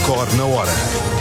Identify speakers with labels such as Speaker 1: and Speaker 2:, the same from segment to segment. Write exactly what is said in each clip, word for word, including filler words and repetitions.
Speaker 1: Record na hora.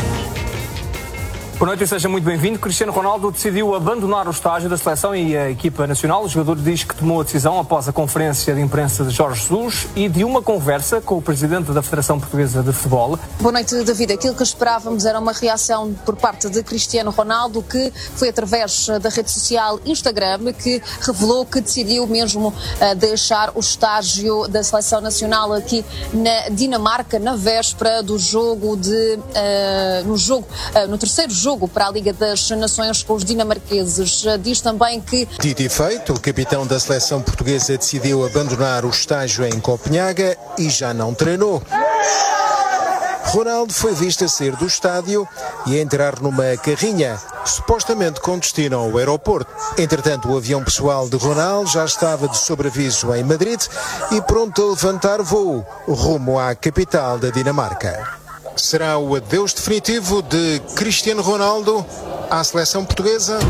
Speaker 2: Boa noite e seja muito bem-vindo. Cristiano Ronaldo decidiu abandonar o estágio da seleção e a equipa nacional. O jogador diz que tomou a decisão após a conferência de imprensa de Jorge Jesus e de uma conversa com o presidente da Federação Portuguesa de Futebol.
Speaker 3: Boa noite, David. Aquilo que esperávamos era uma reação por parte de Cristiano Ronaldo, que foi através da rede social Instagram que revelou que decidiu mesmo uh, deixar o estágio da seleção nacional aqui na Dinamarca, na véspera do jogo de uh, no jogo uh, no terceiro jogo jogo para a Liga das Nações com os dinamarqueses. Diz também que...
Speaker 4: Dito e feito, o capitão da seleção portuguesa decidiu abandonar o estágio em Copenhaga e já não treinou. Ronaldo foi visto a sair do estádio e a entrar numa carrinha, supostamente com destino ao aeroporto. Entretanto, o avião pessoal de Ronaldo já estava de sobreaviso em Madrid e pronto a levantar voo rumo à capital da Dinamarca. Será o adeus definitivo de Cristiano Ronaldo à selección portuguesa.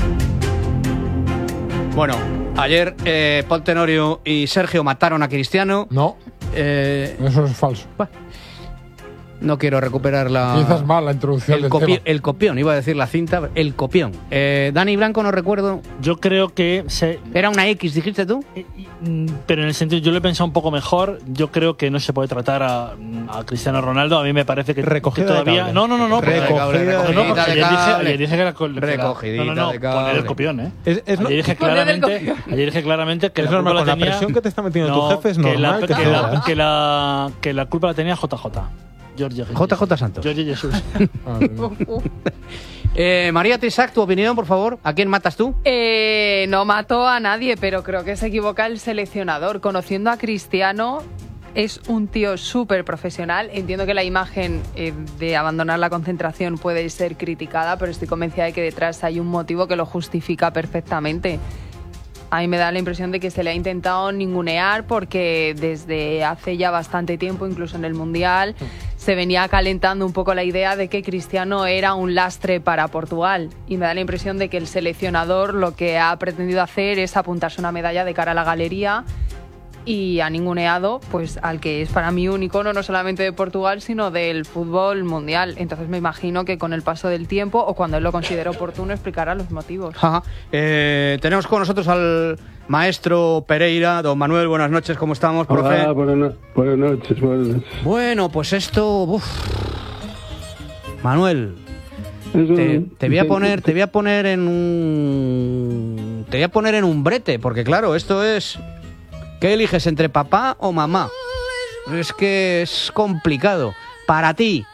Speaker 5: Bueno, ayer eh, Paul Tenorio y Sergio mataron a Cristiano.
Speaker 6: No,
Speaker 5: eh,
Speaker 6: eso es falso.
Speaker 5: Bah, no quiero recuperar la...
Speaker 6: Empiezas mal la introducción
Speaker 5: el,
Speaker 6: del
Speaker 5: copi
Speaker 6: tema.
Speaker 5: el copión, iba a decir la cinta, el copión. Eh, Dani Blanco, no recuerdo.
Speaker 7: Yo creo que... Se...
Speaker 5: Era una X, dijiste tú.
Speaker 7: Pero en el sentido, yo lo he pensado un poco mejor. Yo creo que no se puede tratar a, a Cristiano Ronaldo. A mí me parece que, que todavía... No, no, no, no.
Speaker 5: Recogida de
Speaker 7: no,
Speaker 5: cable.
Speaker 7: Ayer dije, ayer dije que era... Que
Speaker 5: Recogidita
Speaker 7: no, no, no,
Speaker 5: de cable.
Speaker 7: poner el copión, ¿eh?
Speaker 6: Es, es
Speaker 7: ayer, dije claramente, ayer dije claramente que
Speaker 6: es
Speaker 7: la
Speaker 6: normal,
Speaker 7: culpa
Speaker 6: con
Speaker 7: la tenía...
Speaker 6: la presión que te está metiendo
Speaker 7: no,
Speaker 6: tu jefe es
Speaker 7: que
Speaker 6: normal
Speaker 7: la,
Speaker 6: que,
Speaker 7: que,
Speaker 6: que,
Speaker 7: la,
Speaker 6: la,
Speaker 7: que, la, que la culpa la tenía J J. Jorge
Speaker 5: J J Santos.
Speaker 7: Jorge Jesús.
Speaker 5: eh, María Trisac, tu opinión, por favor. ¿A quién matas tú?
Speaker 8: Eh, no mato a nadie, pero creo que se equivoca el seleccionador. Conociendo a Cristiano, es un tío súper profesional. Entiendo que la imagen eh, de abandonar la concentración puede ser criticada, pero estoy convencida de que detrás hay un motivo que lo justifica perfectamente. A mí me da la impresión de que se le ha intentado ningunear porque desde hace ya bastante tiempo, incluso en el Mundial, se venía calentando un poco la idea de que Cristiano era un lastre para Portugal. Y me da la impresión de que el seleccionador lo que ha pretendido hacer es apuntarse una medalla de cara a la galería y ha ninguneado pues, al que es para mí un icono no solamente de Portugal, sino del fútbol mundial. Entonces me imagino que con el paso del tiempo, o cuando él lo considere oportuno, explicará los motivos.
Speaker 5: Ajá. Eh, tenemos con nosotros al maestro Pereira. Don Manuel, buenas noches, ¿cómo estamos, profe?
Speaker 9: Hola, buenas, no buenas noches, buenas noches.
Speaker 5: Bueno, pues esto... Uf. Manuel, te, te voy a poner, te voy a poner en un... Te voy a poner en un brete, porque claro, esto es... ¿Qué eliges, entre papá o mamá? Es que es complicado. Para ti,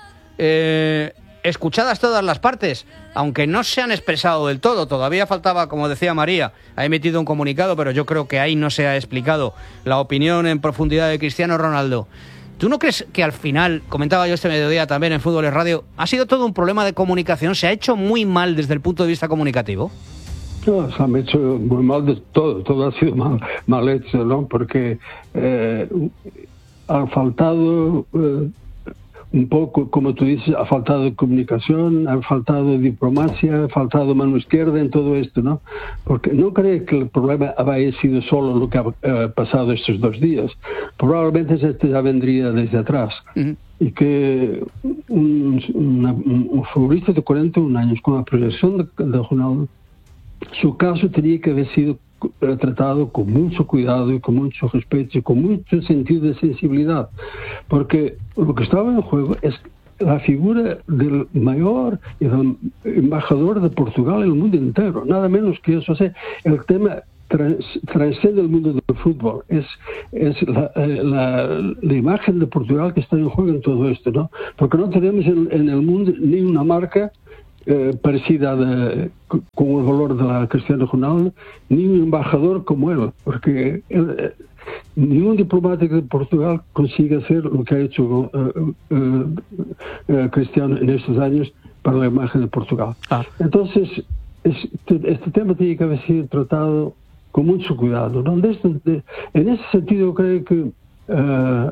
Speaker 5: eh, escuchadas todas las partes, aunque no se han expresado del todo, todavía faltaba, como decía María, ha emitido un comunicado, pero yo creo que ahí no se ha explicado la opinión en profundidad de Cristiano Ronaldo. ¿Tú no crees que al final, comentaba yo este mediodía también en Fútbol es Radio, ha sido todo un problema de comunicación? ¿Se ha hecho muy mal desde el punto de vista comunicativo?
Speaker 9: No, se han hecho muy mal de todo, todo ha sido mal, mal hecho, ¿no? Porque eh, ha faltado eh, un poco, como tú dices, ha faltado comunicación, ha faltado diplomacia, ha faltado mano izquierda en todo esto, ¿no? Porque no creo que el problema haya sido solo lo que ha eh, pasado estos dos días. Probablemente este ya vendría desde atrás. Uh-huh. Y que un, una, un futbolista de cuarenta y un años con la proyección de, de Ronaldo, su caso tenía que haber sido tratado con mucho cuidado y con mucho respeto y con mucho sentido de sensibilidad, porque lo que estaba en juego es la figura del mayor y del embajador de Portugal en el mundo entero, nada menos que eso. O sea, el tema trans, transcende el mundo del fútbol, es, es la, la, la imagen de Portugal que está en juego en todo esto, ¿no? Porque no tenemos en, en el mundo ni una marca Eh, parecida de, con el valor de la Cristiano Ronaldo, ni un embajador como él, porque él, eh, ningún diplomático de Portugal consigue hacer lo que ha hecho eh, eh, eh, Cristiano en estos años para la imagen de Portugal. Ah. Entonces, este, este tema tiene que haber sido tratado con mucho cuidado, ¿no? De este, de, en ese sentido creo que Uh,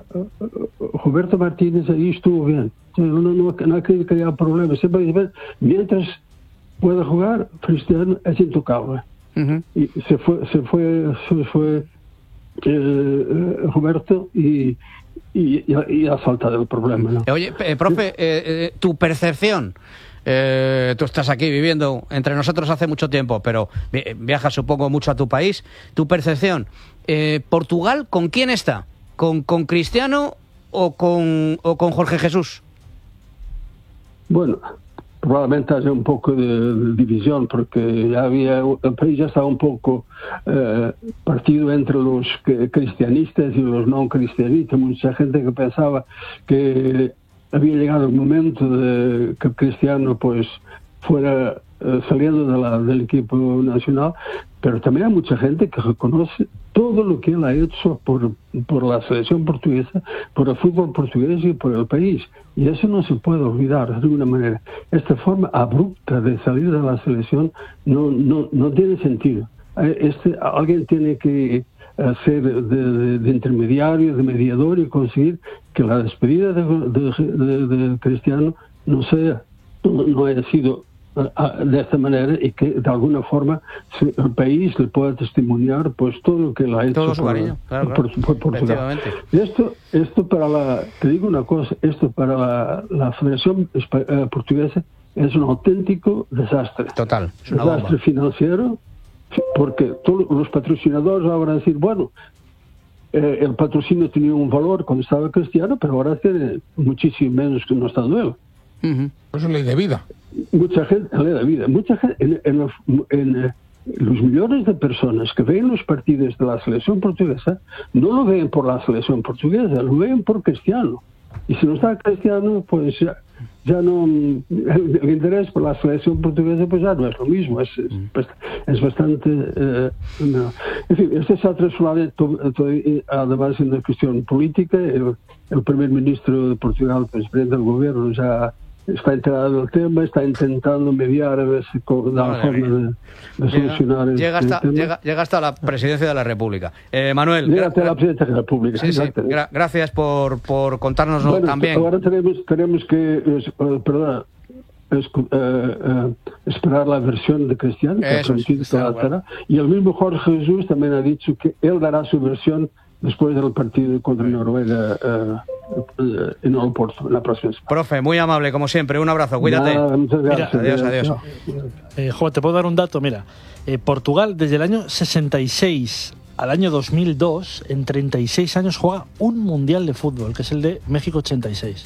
Speaker 9: Roberto Martínez ahí estuvo bien. No, no, no, no creo que haya problemas. Siempre dice, mientras pueda jugar, Cristiano es intocable. Uh-huh. Y se fue, se fue, se fue eh, Roberto y, y, y, y la falta del problema, ¿no?
Speaker 5: Oye, eh, profe, eh, eh, tu percepción, eh, tú estás aquí viviendo entre nosotros hace mucho tiempo, pero viajas supongo mucho a tu país, tu percepción, eh, ¿Portugal con quién está? ¿Con, con Cristiano o con, o con Jorge Jesús?
Speaker 9: Bueno, probablemente haya un poco de, de división, porque ya había, el país ya estaba un poco eh, partido entre los que, cristianistas y los no cristianistas. Mucha gente que pensaba que había llegado el momento de que Cristiano pues fuera eh, saliendo de la, del equipo nacional, pero también hay mucha gente que reconoce todo lo que él ha hecho por, por la selección portuguesa, por el fútbol portugués y por el país. Y eso no se puede olvidar de alguna manera. Esta forma abrupta de salir de la selección no, no, no tiene sentido. Este, alguien tiene que ser de, de, de intermediario, de mediador y conseguir que la despedida de, de, de, de Cristiano no sea, no haya sido de esta manera y que de alguna forma el país le pueda testimoniar pues todo lo que él ha hecho
Speaker 5: todo su
Speaker 9: por,
Speaker 5: cariño, claro,
Speaker 9: por,
Speaker 5: claro.
Speaker 9: por Portugal. Y esto, esto para la, te digo una cosa, esto para la, la Federación eh, Portuguesa es un auténtico desastre.
Speaker 5: Total, es una
Speaker 9: desastre
Speaker 5: bomba.
Speaker 9: Financiero, porque todos los patrocinadores ahora van a decir, bueno, eh, el patrocinio tenía un valor cuando estaba Cristiano, pero ahora tiene muchísimo menos que no está él.
Speaker 1: Uh-huh. Eso es ley de vida.
Speaker 9: Mucha gente, ley de vida, mucha gente, en, en, los, en eh, los millones de personas que ven los partidos de la selección portuguesa, no lo ven por la selección portuguesa, lo ven por Cristiano. Y si no está Cristiano, pues ya, ya no, el, el interés por la selección portuguesa pues ya no es lo mismo, es, es, es bastante... Eh, no. En fin, esto se ha transformado además en una cuestión política. El, el primer ministro de Portugal, el presidente del gobierno, ya está enterado del tema, está intentando mediar a ver si da la forma de, de solucionar el,
Speaker 5: llega hasta,
Speaker 9: el tema.
Speaker 5: Llega, llega hasta la presidencia de la República. Eh, Manuel,
Speaker 9: llega hasta la presidencia de la República.
Speaker 5: Sí, sí, gra gracias por, por contárnoslo
Speaker 9: bueno,
Speaker 5: también.
Speaker 9: Ahora tenemos, tenemos que, uh, perdón, es, uh, uh, esperar la versión de Cristiano, que
Speaker 5: Eso
Speaker 9: ha prometido
Speaker 5: es,
Speaker 9: que la dará. Y el mismo Jorge Jesús también ha dicho que él dará su versión después del partido contra Noruega uh, uh, en Oporto, en la próxima semana.
Speaker 5: Profe, muy amable, como siempre. Un abrazo, cuídate.
Speaker 9: Nada, muchas gracias.
Speaker 7: Mira,
Speaker 5: adiós, adiós.
Speaker 7: Eh, jo, te puedo dar un dato, mira. Eh, Portugal, desde el año sesenta y seis al año dos mil dos, en treinta y seis años, juega un mundial de fútbol, que es el de México ochenta y seis.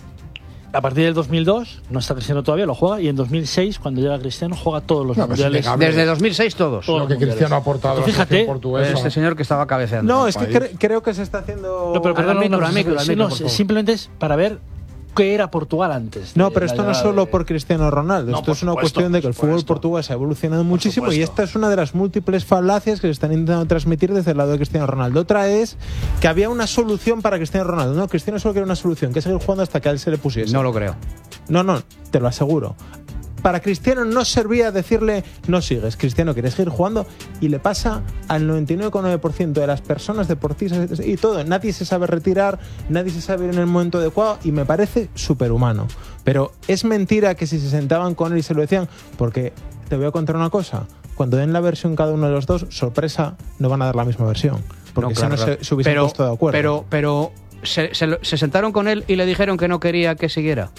Speaker 7: A partir del dos mil dos, no está Cristiano todavía, lo juega, y en dos mil seis, cuando llega Cristiano, juega todos los no, mundiales.
Speaker 5: Desde dos mil seis todos.
Speaker 1: Lo que Cristiano ha aportado a la selección portuguesa.
Speaker 5: Este señor que estaba cabeceando.
Speaker 6: No, es que cre creo que se está haciendo...
Speaker 7: No, pero perdón,
Speaker 5: al micro,
Speaker 7: no,
Speaker 5: al micro,
Speaker 7: no,
Speaker 5: al micro,
Speaker 7: no, simplemente es para ver qué era Portugal antes.
Speaker 6: No, pero esto no es solo por Cristiano Ronaldo.
Speaker 7: No,
Speaker 6: esto es una
Speaker 7: supuesto,
Speaker 6: cuestión de que el fútbol portugués ha evolucionado muchísimo y esta es una de las múltiples falacias que se están intentando transmitir desde el lado de Cristiano Ronaldo. Otra es que había una solución para Cristiano Ronaldo. No, Cristiano solo quería una solución, que es seguir jugando hasta que a él se le pusiese.
Speaker 5: No lo creo.
Speaker 6: No, no, te lo aseguro. Para Cristiano no servía decirle no sigues, Cristiano quiere seguir jugando y le pasa al noventa y nueve coma nueve por ciento de las personas deportistas y todo. Nadie se sabe retirar, nadie se sabe ir en el momento adecuado y me parece superhumano. Pero es mentira que si se sentaban con él y se lo decían, porque te voy a contar una cosa, cuando den la versión cada uno de los dos, sorpresa, no van a dar la misma versión. Porque no, claro, si no se, se hubiesen
Speaker 5: pero,
Speaker 6: puesto de acuerdo.
Speaker 5: Pero, pero se, se, se sentaron con él y le dijeron que no quería que siguiera.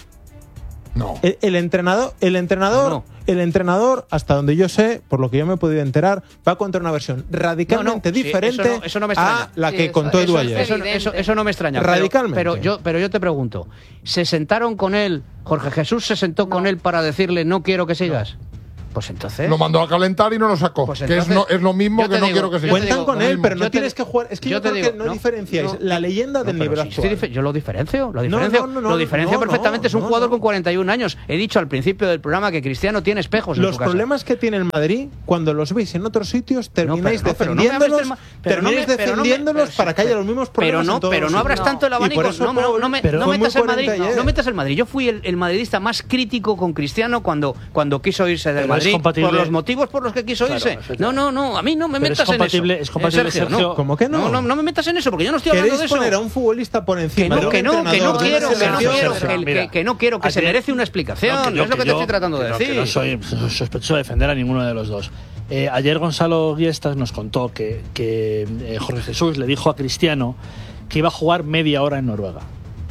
Speaker 1: No.
Speaker 6: El, el entrenador, el entrenador, no. el entrenador, hasta donde yo sé, por lo que yo me he podido enterar, va a contar una versión radicalmente no, no, diferente sí, eso no, eso no me a la sí, que eso, contó Edu ayer.
Speaker 5: Eso, eso, eso no me extraña.
Speaker 6: Radicalmente.
Speaker 5: Pero, pero, yo, pero yo te pregunto, ¿se sentaron con él? ¿Jorge Jesús se sentó no. con él para decirle no quiero que sigas? No. Pues entonces...
Speaker 1: Lo mandó a calentar y no lo sacó. Pues entonces, que es, no, es lo mismo que no digo, quiero que siga.
Speaker 6: Cuentan con él, pero no
Speaker 5: te,
Speaker 6: tienes que jugar... Es que yo, yo creo digo, que no, no diferenciáis no, la leyenda del nivel
Speaker 5: si
Speaker 6: actual.
Speaker 5: Yo lo diferencio, lo diferencio, no, no, no, lo diferencio no, perfectamente. Es un jugador con cuarenta y un años. He dicho al principio del programa que Cristiano tiene espejos en
Speaker 6: Los
Speaker 5: su casa.
Speaker 6: problemas que tiene el Madrid, cuando los veis en otros sitios, termináis defendiéndolos, termináis defendiéndolos para que haya los mismos problemas en todos.
Speaker 5: Pero no abras tanto el abanico. No metas el Madrid. No metas el Madrid. Yo fui el madridista más crítico con Cristiano cuando quiso irse del Madrid por los motivos por los que quiso Claro, irse. No, no, no, a mí no me metas en eso.
Speaker 7: Es compatible,
Speaker 5: eh, Sergio,
Speaker 7: Sergio.
Speaker 5: No.
Speaker 6: ¿Cómo que no?
Speaker 5: No, no? No me metas en eso, porque yo no estoy hablando de eso.
Speaker 6: ¿Queréis poner a un futbolista por encima
Speaker 5: que no,
Speaker 6: de
Speaker 5: que no, que no quiero, que no quiero,
Speaker 7: Sergio,
Speaker 5: que,
Speaker 7: mira,
Speaker 5: que, que no quiero, que
Speaker 7: ayer,
Speaker 5: se merece una explicación.
Speaker 7: No, yo,
Speaker 5: es lo que, que te
Speaker 7: yo,
Speaker 5: estoy tratando de
Speaker 7: que
Speaker 5: decir.
Speaker 7: No, que no soy sospechoso de defender a ninguno de los dos. Eh, ayer Gonzalo Giestas nos contó que, que eh, Jorge Jesús le dijo a Cristiano que iba a jugar media hora en Noruega.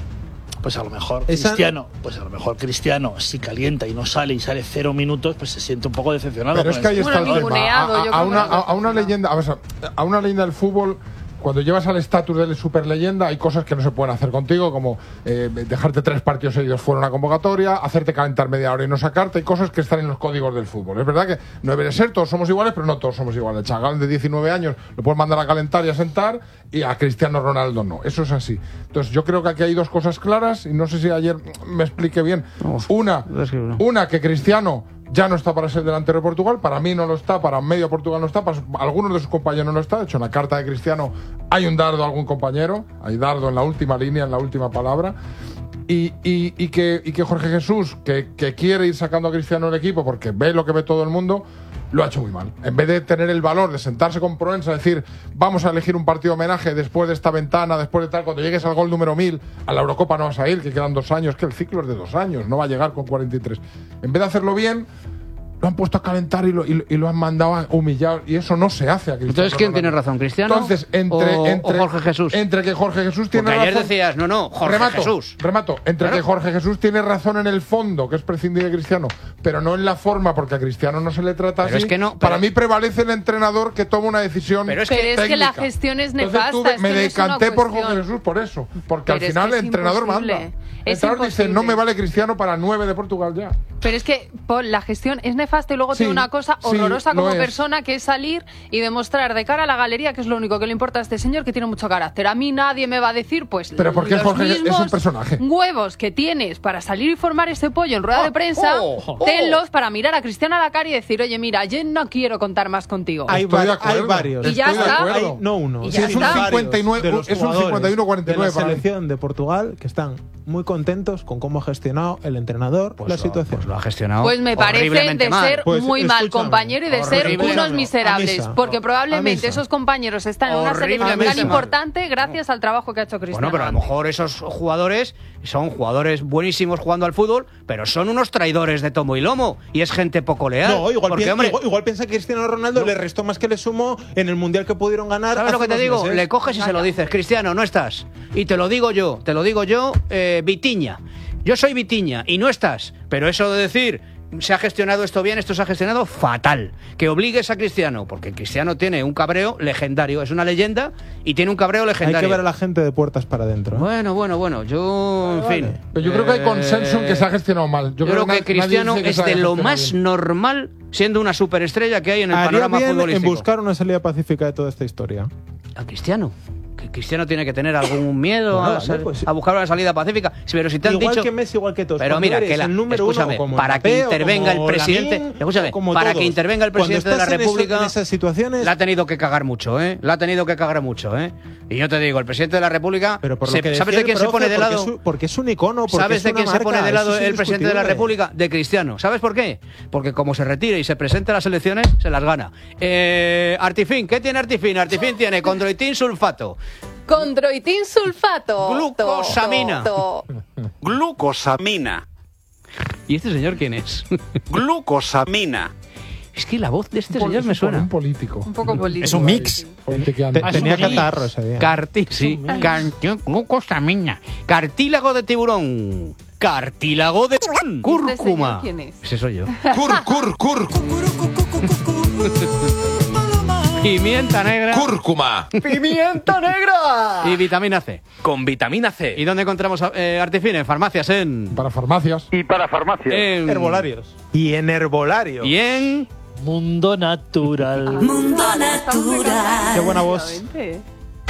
Speaker 7: Pues a lo mejor
Speaker 6: Esa...
Speaker 7: Cristiano, pues a lo mejor Cristiano, si calienta y no sale y sale cero minutos, pues se siente un poco decepcionado.
Speaker 1: Pero es que ahí está
Speaker 8: bueno,
Speaker 1: el tema. A, a, a, una, a, a una leyenda, a, ver, a una leyenda del fútbol, cuando llevas al estatus de superleyenda, hay cosas que no se pueden hacer contigo, como eh, dejarte tres partidos seguidos fuera de una convocatoria, hacerte calentar media hora y no sacarte. Hay cosas que están en los códigos del fútbol. Es verdad que no debe ser, todos somos iguales, pero no todos somos iguales. Chagal de diecinueve años lo puedes mandar a calentar y a sentar, y a Cristiano Ronaldo no. Eso es así. Entonces yo creo que aquí hay dos cosas claras, y no sé si ayer me expliqué bien. Una, una que Cristiano ya no está para ser delantero de Portugal, para mí no lo está, para medio Portugal no está, para algunos de sus compañeros no lo está. De hecho, en la carta de Cristiano hay un dardo a algún compañero, hay dardo en la última línea, en la última palabra. Y, y, y, que, y que Jorge Jesús, que, que quiere ir sacando a Cristiano del equipo porque ve lo que ve todo el mundo, lo ha hecho muy mal. En vez de tener el valor de sentarse con Proença, decir, vamos a elegir un partido de homenaje después de esta ventana, después de tal, cuando llegues al gol número mil, a la Eurocopa no vas a ir, que quedan dos años, que el ciclo es de dos años, no va a llegar con cuarenta y tres. En vez de hacerlo bien, lo han puesto a calentar y lo, y, y lo han mandado a humillar, y eso no se hace a Cristiano.
Speaker 5: Entonces, ¿quién
Speaker 1: Ronaldo.
Speaker 5: tiene razón, Cristiano
Speaker 1: Entonces, entre,
Speaker 5: o,
Speaker 1: entre,
Speaker 5: o Jorge Jesús?
Speaker 1: Entre que Jorge Jesús tiene
Speaker 5: Porque
Speaker 1: razón.
Speaker 5: ayer decías, no, no, Jorge
Speaker 1: remato,
Speaker 5: Jesús.
Speaker 1: Remato, entre
Speaker 5: Claro.
Speaker 1: que Jorge Jesús tiene razón en el fondo, que es prescindir de Cristiano, pero no en la forma, porque a Cristiano no se le trata
Speaker 5: Pero
Speaker 1: así.
Speaker 5: es que no, pero-
Speaker 1: Para mí prevalece el entrenador que toma una decisión
Speaker 5: Pero es
Speaker 8: Pero es que
Speaker 1: técnica.
Speaker 8: la gestión es
Speaker 1: Entonces,
Speaker 8: nefasta.
Speaker 1: tuve-
Speaker 8: es
Speaker 1: me
Speaker 8: que no es una
Speaker 1: decanté por
Speaker 8: cuestión.
Speaker 1: Jorge Jesús por eso, porque
Speaker 8: Pero
Speaker 1: al
Speaker 8: es
Speaker 1: final
Speaker 8: que
Speaker 1: el
Speaker 8: es
Speaker 1: entrenador
Speaker 8: imposible.
Speaker 1: manda. El
Speaker 8: Es
Speaker 1: entrenador dice,
Speaker 8: imposible.
Speaker 1: no me vale Cristiano para nueve de Portugal ya.
Speaker 8: Pero es que Paul, la gestión es nefasta y luego
Speaker 1: Sí,
Speaker 8: tiene una cosa
Speaker 1: sí,
Speaker 8: horrorosa
Speaker 1: lo
Speaker 8: como
Speaker 1: es.
Speaker 8: persona, que es salir y demostrar de cara a la galería que es lo único que le importa a este señor, que tiene mucho carácter. A mí nadie me va a decir, pues,
Speaker 1: Pero porque
Speaker 8: los
Speaker 1: Jorge es un
Speaker 8: mismos
Speaker 1: personaje.
Speaker 8: huevos que tienes para salir y formar ese pollo en rueda de prensa,
Speaker 1: oh, oh.
Speaker 8: tenlos para mirar a Cristiano a la cara y decir, oye, mira, yo no quiero contar más contigo.
Speaker 6: Hay,
Speaker 1: Estoy de
Speaker 6: va-
Speaker 1: acuerdo.
Speaker 6: hay varios.
Speaker 8: Y ya
Speaker 1: Estoy de
Speaker 8: está.
Speaker 1: acuerdo.
Speaker 6: Hay- no uno.
Speaker 8: Y
Speaker 1: Sí,
Speaker 8: ya
Speaker 1: es un
Speaker 8: está.
Speaker 1: cincuenta y nueve,
Speaker 6: de los
Speaker 1: es un
Speaker 6: jugadores
Speaker 1: cincuenta y uno cuarenta y nueve
Speaker 6: de la
Speaker 1: para mí.
Speaker 6: selección de Portugal que están muy contentos con cómo ha gestionado el entrenador
Speaker 5: Pues
Speaker 6: la
Speaker 5: lo-
Speaker 6: situación.
Speaker 5: Pues lo ha gestionado
Speaker 8: Pues me parece
Speaker 5: horriblemente
Speaker 8: de
Speaker 5: mal.
Speaker 8: ser
Speaker 6: Pues,
Speaker 8: muy mal
Speaker 6: escúchame,
Speaker 8: compañero y de ser
Speaker 5: horrible.
Speaker 8: unos
Speaker 6: A
Speaker 8: miserables,
Speaker 6: misa.
Speaker 8: porque
Speaker 6: A
Speaker 8: probablemente
Speaker 6: misa.
Speaker 8: esos compañeros están en una selección
Speaker 5: Horriblemente
Speaker 8: tan
Speaker 5: mal.
Speaker 8: importante gracias al trabajo que ha hecho Cristiano.
Speaker 5: Bueno, pero a lo
Speaker 8: antes.
Speaker 5: mejor esos jugadores son jugadores buenísimos jugando al fútbol, pero son unos traidores de tomo y lomo y es gente poco leal.
Speaker 6: No, igual,
Speaker 5: Porque,
Speaker 6: piensa,
Speaker 5: hombre,
Speaker 6: igual, igual piensa que Cristiano Ronaldo le restó más que le sumó en el mundial que pudieron ganar.
Speaker 5: ¿sabes
Speaker 6: hace
Speaker 5: lo que te
Speaker 6: unos
Speaker 5: digo?
Speaker 6: meses.
Speaker 5: Le coges y se lo dices, Cristiano, no estás. Y te lo digo yo, te lo digo yo, eh, Vitiña. Yo soy Vitiña y no estás. Pero eso de decir, se ha gestionado esto bien, esto se ha gestionado fatal. Que obligues a Cristiano, porque Cristiano tiene un cabreo legendario, es una leyenda y tiene un cabreo
Speaker 6: Hay
Speaker 5: legendario.
Speaker 6: que ver a la gente de puertas para adentro. ¿eh?
Speaker 5: Bueno, bueno, bueno, yo, en
Speaker 6: Vale,
Speaker 5: fin.
Speaker 6: vale.
Speaker 1: Pero yo creo que hay consenso en que se ha gestionado mal.
Speaker 5: Yo, creo que
Speaker 1: na-
Speaker 5: Cristiano
Speaker 1: nadie dice que
Speaker 5: es
Speaker 1: se haya
Speaker 5: de lo
Speaker 1: gestionado
Speaker 5: más
Speaker 1: bien.
Speaker 5: normal, siendo una superestrella que hay en el
Speaker 6: Haría
Speaker 5: panorama
Speaker 6: bien en
Speaker 5: futbolístico.
Speaker 6: buscar una salida pacífica de toda esta historia.
Speaker 5: A Cristiano. Que Cristiano tiene que tener algún miedo
Speaker 6: Bueno,
Speaker 5: a,
Speaker 6: vale,
Speaker 5: sal-
Speaker 6: pues-
Speaker 5: a buscar una salida pacífica. Sí, pero si te han
Speaker 6: Igual
Speaker 5: dicho.
Speaker 6: que Messi, igual que todos.
Speaker 5: Pero
Speaker 6: Cuando
Speaker 5: mira,
Speaker 6: eres
Speaker 5: que la,
Speaker 6: el número
Speaker 5: escúchame,
Speaker 6: uno, como
Speaker 5: para
Speaker 6: Mbappé
Speaker 5: que
Speaker 6: o
Speaker 5: intervenga el
Speaker 6: como
Speaker 5: presidente,
Speaker 6: Lamine,
Speaker 5: escúchame,
Speaker 6: como
Speaker 5: para
Speaker 6: todos.
Speaker 5: que intervenga el
Speaker 6: Cuando
Speaker 5: presidente de la
Speaker 6: estás en eso-
Speaker 5: República,
Speaker 6: en esas situaciones,
Speaker 5: la ha tenido que cagar mucho, ¿eh? La ha tenido que cagar mucho, ¿eh? Y yo te digo, el presidente de la República,
Speaker 6: pero por lo
Speaker 5: se-
Speaker 6: que
Speaker 5: ¿sabes
Speaker 6: decía
Speaker 5: de
Speaker 6: el
Speaker 5: quién se
Speaker 6: profe,
Speaker 5: pone de
Speaker 6: porque
Speaker 5: lado?
Speaker 6: es un- porque es un icono, porque
Speaker 5: ¿Sabes
Speaker 6: es
Speaker 5: de
Speaker 6: una
Speaker 5: quién se
Speaker 6: marca,
Speaker 5: pone de lado
Speaker 6: eso es
Speaker 5: el presidente de la
Speaker 6: indiscutible.
Speaker 5: República? De Cristiano. ¿Sabes por qué? Porque como se retire y se presente a las elecciones, se las gana. Eh, Artifin, ¿qué tiene Artifin? Artifin tiene condroitin sulfato.
Speaker 8: Condroitin sulfato.
Speaker 5: Glucosamina.
Speaker 8: To, to, to.
Speaker 10: Glucosamina.
Speaker 5: ¿Y este señor quién es?
Speaker 10: Glucosamina.
Speaker 5: Es que la voz de este
Speaker 1: Un
Speaker 5: señor me
Speaker 1: un
Speaker 5: suena.
Speaker 1: Un político.
Speaker 8: Un poco político.
Speaker 10: Es un mix.
Speaker 1: Politiqueando.
Speaker 6: Te- tenía catarro ese día.
Speaker 5: Carti sí. Car- glucosamina. Cartílago de tiburón. Cartílago de cúrcuma.
Speaker 8: señor quién es?
Speaker 5: Ese soy yo.
Speaker 10: Cur, cur, cur.
Speaker 5: Pimienta negra.
Speaker 10: Cúrcuma.
Speaker 5: ¡Pimienta negra! Y vitamina C.
Speaker 10: Con vitamina C.
Speaker 5: ¿Y dónde encontramos eh, Artifin? En farmacias, en...
Speaker 1: Para farmacias.
Speaker 10: Y para farmacia.
Speaker 5: en
Speaker 6: Herbolarios. Y en herbolarios.
Speaker 5: Y en...
Speaker 7: Mundo natural.
Speaker 8: Mundo natural.
Speaker 6: Qué buena voz.
Speaker 8: Efectivamente.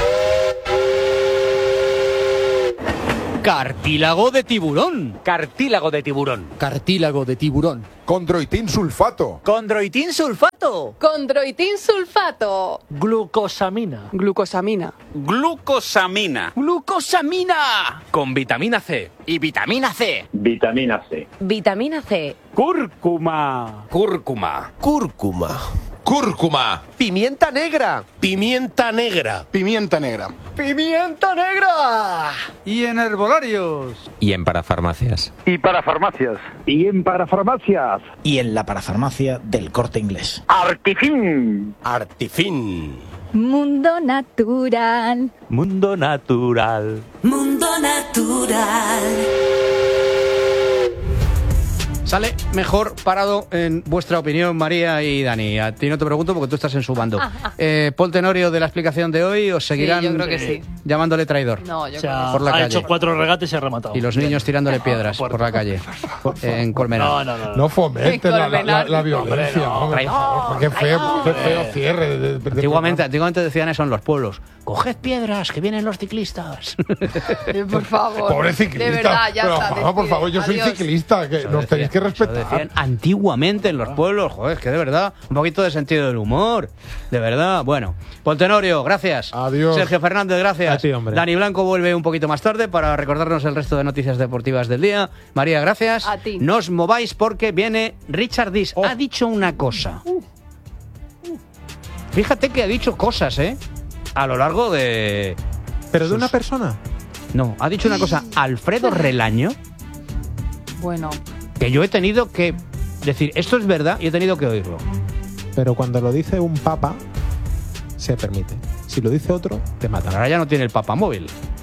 Speaker 5: Cartílago de tiburón.
Speaker 10: Cartílago de tiburón.
Speaker 5: Cartílago de tiburón.
Speaker 1: Condroitin sulfato.
Speaker 5: Condroitin sulfato.
Speaker 8: Condroitin sulfato.
Speaker 7: Glucosamina.
Speaker 8: Glucosamina.
Speaker 10: Glucosamina.
Speaker 5: Glucosamina.
Speaker 10: Con vitamina C.
Speaker 5: Y vitamina C.
Speaker 11: Vitamina C.
Speaker 8: Vitamina C.
Speaker 10: Cúrcuma. Cúrcuma.
Speaker 12: Cúrcuma.
Speaker 10: Cúrcuma.
Speaker 12: Pimienta negra.
Speaker 10: Pimienta negra.
Speaker 12: Pimienta negra.
Speaker 5: ¡Pimienta negra! Y en herbolarios.
Speaker 13: Y en parafarmacias.
Speaker 10: Y para farmacias.
Speaker 9: Y en parafarmacias.
Speaker 14: Y en la parafarmacia del Corte Inglés.
Speaker 10: Artifin.
Speaker 12: Artifin.
Speaker 11: Mundo natural.
Speaker 13: Mundo natural.
Speaker 11: Mundo natural.
Speaker 5: Sale mejor parado, en vuestra opinión, María y Dani. A ti no te pregunto porque tú estás en su bando.
Speaker 8: Ah, ah.
Speaker 5: Eh, Paul Tenorio, de la explicación de hoy, ¿os seguirán
Speaker 8: Sí, yo creo que sí.
Speaker 5: llamándole traidor?
Speaker 8: No, yo
Speaker 7: O sea,
Speaker 8: creo que
Speaker 5: por la
Speaker 7: ha
Speaker 5: calle.
Speaker 7: hecho cuatro regates y ha rematado.
Speaker 5: Y los niños tirándole piedras
Speaker 7: por-
Speaker 5: por la calle, en Colmenar.
Speaker 7: No, no, no.
Speaker 1: No fomenten la, la, la, la violencia.
Speaker 5: Hombre, no.
Speaker 1: hombre, qué feo, qué feo cierre. De, de, de
Speaker 5: Antiguamente, antiguamente decían eso en los pueblos. Coged piedras, que vienen los ciclistas.
Speaker 8: Eh, Por favor.
Speaker 1: Pobre ciclista.
Speaker 8: De verdad, ya
Speaker 1: pero,
Speaker 8: está.
Speaker 1: Juanma, por
Speaker 8: despide.
Speaker 1: favor, yo soy
Speaker 8: Adiós.
Speaker 1: ciclista, que nos tenéis que
Speaker 5: Eso
Speaker 1: respetar.
Speaker 5: decían antiguamente en los pueblos. Joder, es que de verdad, un poquito de sentido del humor. De verdad. Bueno, Paul Tenorio, gracias.
Speaker 1: Adiós.
Speaker 5: Sergio Fernández, gracias.
Speaker 6: A ti, hombre.
Speaker 5: Dani Blanco vuelve un poquito más tarde para recordarnos el resto de noticias deportivas del día. María, gracias.
Speaker 8: A ti.
Speaker 5: No os mováis porque viene Richard Dis.
Speaker 1: Oh.
Speaker 5: Ha dicho una cosa. Fíjate que ha dicho cosas, ¿eh? A lo largo de...
Speaker 6: ¿Pero de
Speaker 5: sus-
Speaker 6: una persona?
Speaker 5: No, ha dicho una cosa. Alfredo Relaño,
Speaker 8: Bueno,
Speaker 5: que yo he tenido que decir, esto es verdad, y he tenido que oírlo.
Speaker 6: Pero cuando lo dice un papa, se permite. Si lo dice otro, te matan.
Speaker 5: Ahora ya no tiene el papa móvil.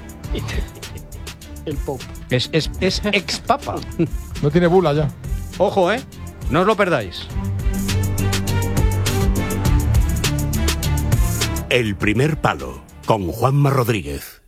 Speaker 7: El pop.
Speaker 5: Es, es, es ex papa.
Speaker 1: No tiene bula ya.
Speaker 5: Ojo, ¿eh? No os lo perdáis.
Speaker 10: El primer palo, con Juanma Rodríguez.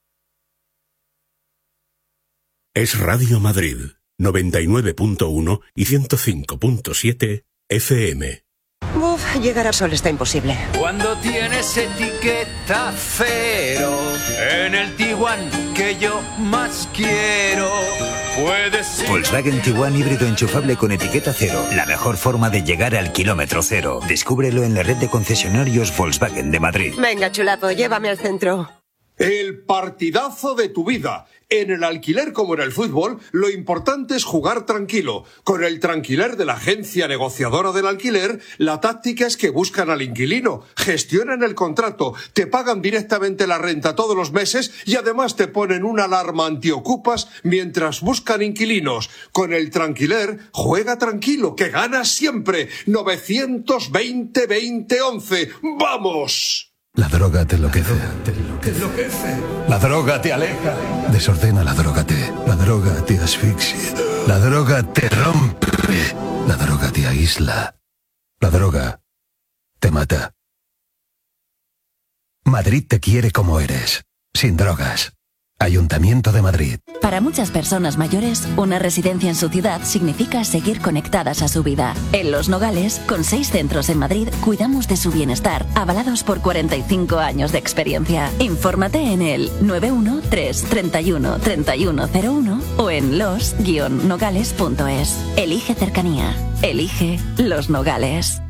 Speaker 10: Es Radio Madrid, noventa y nueve punto uno y ciento cinco punto siete F M.
Speaker 14: Uf, llegar a Sol está imposible.
Speaker 15: Cuando tienes etiqueta cero en el Tiguan que yo más quiero, puedes ir.
Speaker 16: Volkswagen Tiguan híbrido enchufable con etiqueta cero. La mejor forma de llegar al kilómetro cero. Descúbrelo en la red de concesionarios Volkswagen de Madrid.
Speaker 14: Venga, chulapo, llévame al centro.
Speaker 17: El partidazo de tu vida. En el alquiler como en el fútbol, lo importante es jugar tranquilo. Con el Tranquiler de la agencia negociadora del alquiler, la táctica es que buscan al inquilino, gestionan el contrato, te pagan directamente la renta todos los meses y además te ponen una alarma antiocupas mientras buscan inquilinos. Con el Tranquiler, juega tranquilo, que ganas siempre. novecientos veinte veinte once. ¡Vamos!
Speaker 18: La droga te enloquece. La droga te aleja. Desordena la droga te. La droga te asfixia. La droga te rompe. La droga te aísla. La droga te mata. Madrid te quiere como eres. Sin drogas. Ayuntamiento de Madrid.
Speaker 19: Para muchas personas mayores, una residencia en su ciudad significa seguir conectadas a su vida. En Los Nogales, con seis centros en Madrid, cuidamos de su bienestar, avalados por cuarenta y cinco años de experiencia. Infórmate en el nueve uno tres, treinta y uno, treinta y uno cero uno o en los guion nogales punto es. Elige cercanía. Elige Los Nogales.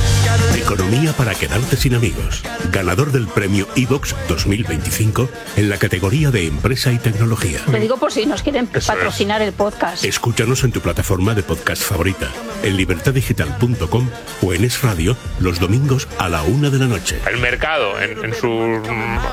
Speaker 10: Economía para quedarte sin amigos. Ganador del premio iVox dos mil veinticinco en la categoría de empresa y tecnología.
Speaker 20: Lo digo por si nos quieren
Speaker 10: Eso
Speaker 20: patrocinar el podcast.
Speaker 10: Escúchanos en tu plataforma de podcast favorita, en libertad digital punto com o en Es Radio los domingos a la una de la noche.
Speaker 21: El mercado, en, en su...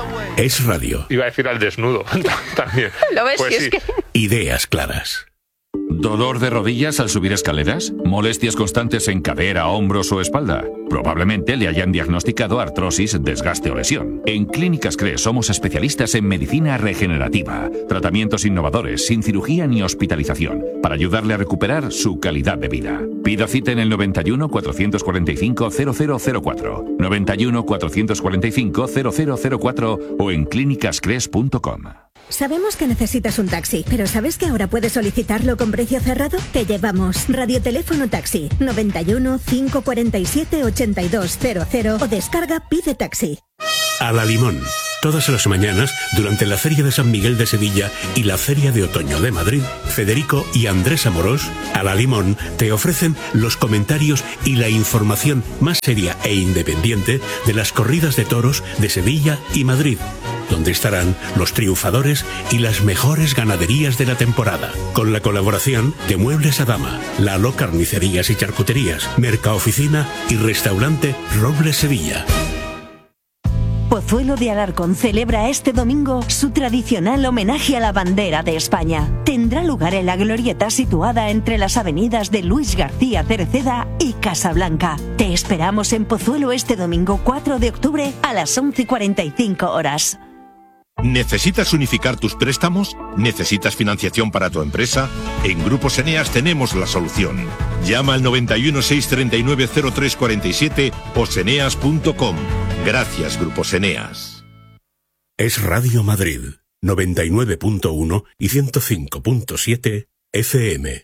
Speaker 10: Es Radio.
Speaker 21: Iba a decir al desnudo también.
Speaker 20: ¿Lo ves?
Speaker 21: Pues
Speaker 20: Si es
Speaker 21: sí.
Speaker 20: que...
Speaker 10: Ideas claras.
Speaker 22: ¿Dolor de rodillas al subir escaleras? ¿Molestias constantes en cadera, hombros o espalda? Probablemente le hayan diagnosticado artrosis, desgaste o lesión. En Clínicas CRES somos especialistas en medicina regenerativa, tratamientos innovadores, sin cirugía ni hospitalización, para ayudarle a recuperar su calidad de vida. Pida cita en el noventa y uno, cuatrocientos cuarenta y cinco, cero cero cero cuatro, noventa y uno, cuatrocientos cuarenta y cinco, cero cero cero cuatro o en clínicas cres punto com.
Speaker 23: Sabemos que necesitas un taxi, pero ¿sabes que ahora puedes solicitarlo con precio cerrado? Te llevamos Radioteléfono Taxi noventa y uno, cinco cuarenta y siete, ochenta y dos cero cero o descarga Pide Taxi.
Speaker 10: A la Limón. Todas las mañanas, durante la Feria de San Miguel de Sevilla y la Feria de Otoño de Madrid, Federico y Andrés Amorós, a la Limón, te ofrecen los comentarios y la información más seria e independiente de las corridas de toros de Sevilla y Madrid, donde estarán los triunfadores y las mejores ganaderías de la temporada, con la colaboración de Muebles a Dama, Lalo Carnicerías y Charcuterías, Mercaoficina y Restaurante Robles Sevilla.
Speaker 2: Pozuelo de Alarcón celebra este domingo su tradicional homenaje a la bandera de España. Tendrá lugar en la glorieta situada entre las avenidas de Luis García Cereceda y Casablanca. Te esperamos en Pozuelo este domingo cuatro de octubre a las once y cuarenta y cinco horas.
Speaker 3: ¿Necesitas unificar tus préstamos? ¿Necesitas financiación para tu empresa? En Grupos Eneas tenemos la solución. Llama al noventa y uno, seiscientos treinta y nueve, cero tres cuarenta y siete o seneas punto com. Gracias, Grupos Eneas.
Speaker 10: Es Radio Madrid, noventa y nueve punto uno y ciento cinco punto siete F M.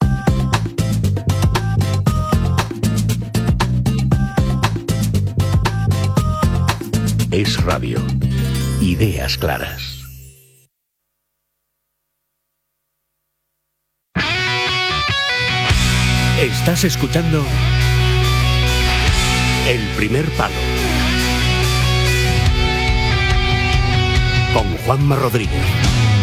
Speaker 10: Es radio. Ideas claras. Estás escuchando El Primer Palo con Juanma Rodríguez.